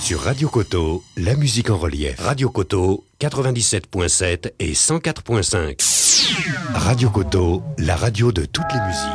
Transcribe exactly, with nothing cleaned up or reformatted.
Sur Radio Coteau, la musique en relief. Radio Coteau, quatre-vingt-dix-sept virgule sept et cent quatre virgule cinq. Radio Coteau, la radio de toutes les musiques.